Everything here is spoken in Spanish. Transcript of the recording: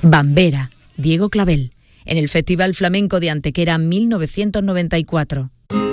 Bambera, Diego Clavel, en el Festival Flamenco de Antequera 1994.